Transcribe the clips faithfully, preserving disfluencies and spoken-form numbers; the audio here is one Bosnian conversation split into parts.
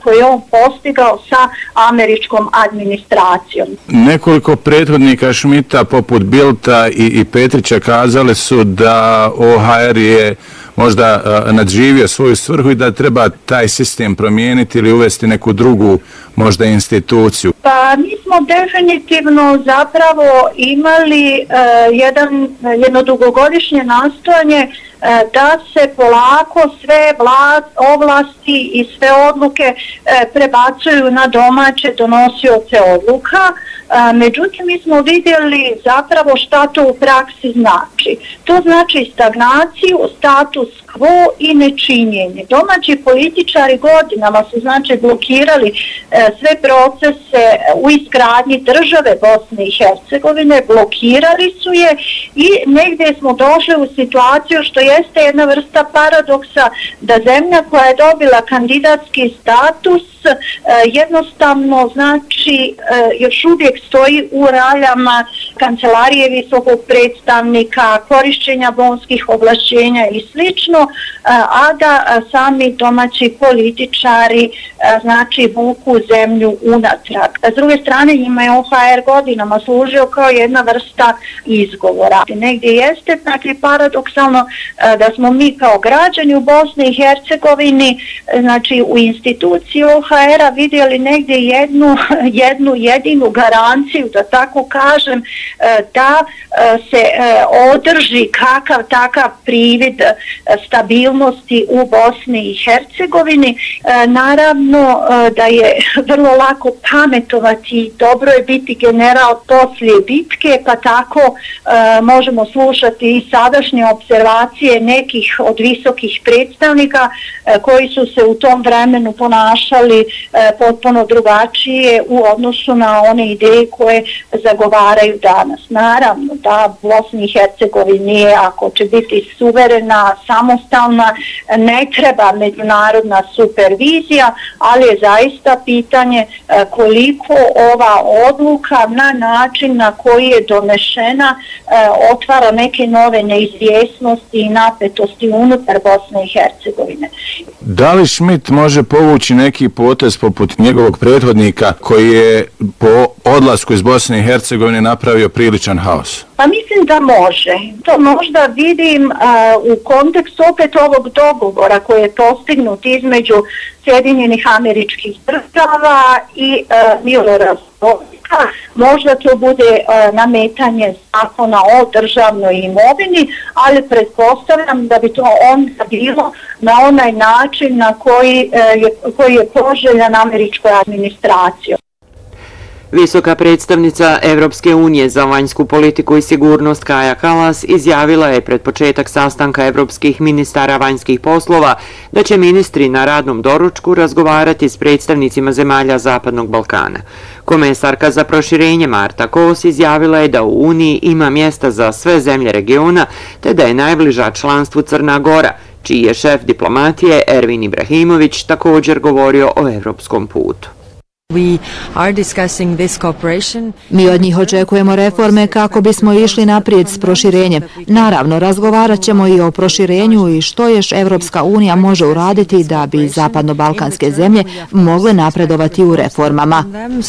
koje je on postigao sa američkom administracijom. Nekoliko prethodnika Schmidta poput Bildta i, i Petrića kazale su da O H R je možda uh, nadživio svoju svrhu i da treba taj sistem promijeniti ili uvesti neku drugu možda instituciju. Pa mi smo definitivno zapravo imali uh, jedan, jedno dugogodišnje nastojanje uh, da se polako sve vlast, ovlasti i sve odluke uh, prebacuju na domaće donosioce odluka. Uh, međutim, mi smo vidjeli zapravo šta to u praksi znači. To znači stagnaciju, status quo i nečinjenje. Domaći političari godinama su znači blokirali e, sve procese u izgradnji države Bosne i Hercegovine, blokirali su je i negdje smo došli u situaciju što jeste jedna vrsta paradoksa da zemlja koja je dobila kandidatski status e, jednostavno znači e, još uvijek stoji u raljama kancelarije visokog predstavnika, korišćenja bonskih ovlašćenja i slično, a da sami domaći političari znači vuku zemlju unatrag. S druge strane njima je O H R godinama služio kao jedna vrsta izgovora. Negdje jeste znači paradoksalno da smo mi kao građani u Bosni i Hercegovini znači u instituciji O H R-a vidjeli negdje jednu, jednu jedinu garanciju, da tako kažem, da se održi kakav takav privid stabilnosti u Bosni i Hercegovini. Naravno da je vrlo lako pametovati i dobro je biti general poslije bitke, pa tako možemo slušati i sadašnje observacije nekih od visokih predstavnika koji su se u tom vremenu ponašali potpuno drugačije u odnosu na one ideje koje zagovaraju danas. Naravno da Bosni i Hercegovini, ako će biti suverena, samostalna, ne treba međunarodna supervizija, ali je zaista pitanje koliko ova odluka na način na koji je donešena otvara neke nove neizvjesnosti i napetosti unutar Bosne i Hercegovine. Da li Schmidt može povući neki potez poput njegovog prethodnika koji je po odlasku iz Bosne i Hercegovine napravio priličan haos? Pa mislim da može. To možda vidim uh, u kontekstu opet ovog dogovora koji je postignut između Sjedinjenih Američkih Država i uh, Milorada Dodika. Možda to bude uh, nametanje zakona o državnoj imovini, ali pretpostavljam da bi to onda bilo na onaj način na koji, uh, je, koji je poželjan američkoj administraciji. Visoka predstavnica Evropske unije za vanjsku politiku i sigurnost Kaja Kallas izjavila je pred početak sastanka evropskih ministara vanjskih poslova da će ministri na radnom doručku razgovarati s predstavnicima zemalja Zapadnog Balkana. Komesarka za proširenje Marta Kos izjavila je da u Uniji ima mjesta za sve zemlje regiona te da je najbliža članstvu Crna Gora, čiji je šef diplomatije Ervin Ibrahimović također govorio o evropskom putu. Mi od njih očekujemo reforme kako bismo išli naprijed s proširenjem. Naravno, razgovarat ćemo i o proširenju i što još Evropska unija može uraditi da bi zapadno-balkanske zemlje mogle napredovati u reformama.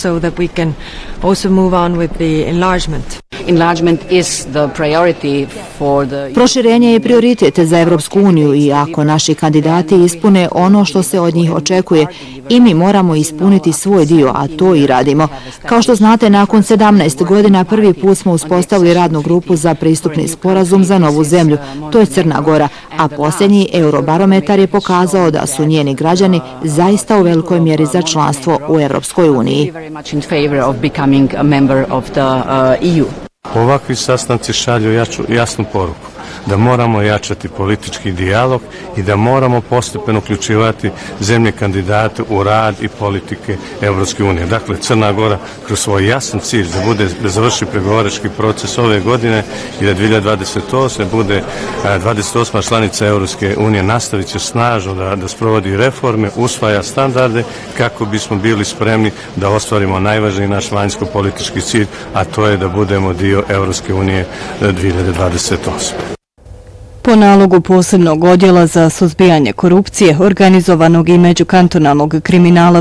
Proširenje je prioritet za Evropsku uniju i ako naši kandidati ispune ono što se od njih očekuje, i mi moramo ispuniti svoj dio, a to i radimo. Kao što znate, nakon sedamnaest godina prvi put smo uspostavili radnu grupu za pristupni sporazum za novu zemlju, to je Crna Gora, a posljednji Eurobarometar je pokazao da su njeni građani zaista u velikoj mjeri za članstvo u Evropskoj uniji. Ovakvi sastanci šalju jasnu poruku da moramo jačati politički dijalog i da moramo postepeno uključivati zemlje kandidate u rad i politike Evropske unije. Dakle, Crna Gora kroz svoj jasan cilj da bude da završi pregovarački proces ove godine i da dvije hiljade dvadeset osme bude dvadeset osma članica Evropske unije, nastavit će snažno da, da sprovodi reforme, usvaja standarde kako bismo bili spremni da ostvarimo najvažniji naš vanjsko-politički cilj, a to je da budemo dio Evropske unije dvije hiljade dvadeset osme. Po nalogu posebnog odjela za suzbijanje korupcije, organizovanog i međukantonalnog kriminala